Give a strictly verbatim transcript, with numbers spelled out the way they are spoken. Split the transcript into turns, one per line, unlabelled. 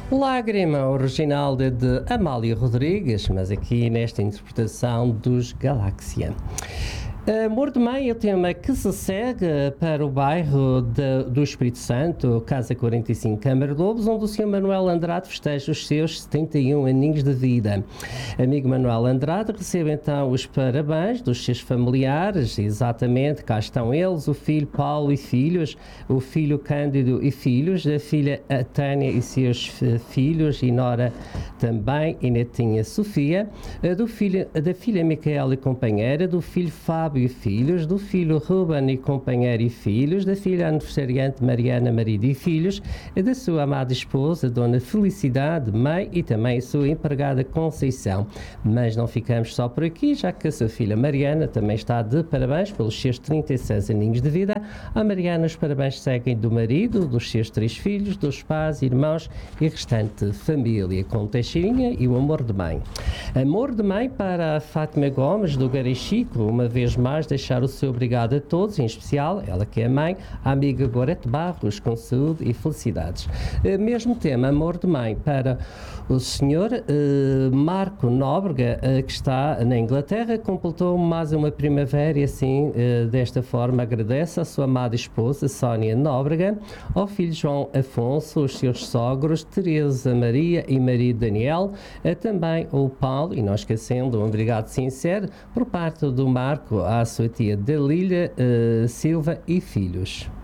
Lágrima, original de, de Amália Rodrigues, mas aqui nesta interpretação dos Galáxia. Amor de Mãe é o tema que se segue para o bairro de, do Espírito Santo, Casa quarenta e cinco, Câmara de Lobos, onde o senhor Manuel Andrade festeja os seus setenta e um aninhos de vida. Amigo Manuel Andrade recebe então os parabéns dos seus familiares, exatamente, cá estão eles, o filho Paulo e filhos, o filho Cândido e filhos, a filha Tânia e seus filhos, e Nora também, e netinha Sofia, do filho, da filha Micaela e companheira, do filho Fábio e filhos, do filho Ruben e companheiro e filhos, da filha aniversariante Mariana, marido e filhos, e da sua amada esposa, Dona Felicidade, mãe, e também a sua empregada Conceição. Mas não ficamos só por aqui, já que a sua filha Mariana também está de parabéns pelos seus trinta e seis aninhos de vida. A Mariana os parabéns seguem do marido, dos seus três filhos, dos pais, irmãos e restante família, com Teixeirinha e o amor de mãe. Amor de mãe para a Fátima Gomes, do Garechico, uma vez mais deixar o seu obrigado a todos, em especial, ela que é mãe, a amiga Gorete Barros, com saúde e felicidades. Mesmo tema, amor de mãe, para o senhor eh, Marco Nóbrega, eh, que está na Inglaterra, completou mais uma primavera e assim, eh, desta forma, agradece à sua amada esposa, Sónia Nóbrega, ao filho João Afonso, os seus sogros, Teresa Maria e marido Daniel, eh, também o Paulo, e não esquecendo, um obrigado sincero, por parte do Marco, à sua tia Dalília uh, Silva e filhos.